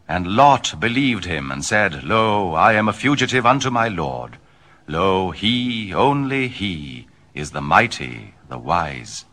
And Lot believed him, and said, Lo, I am a fugitive unto my Lord. Lo, he, only he, is the mighty, the wise.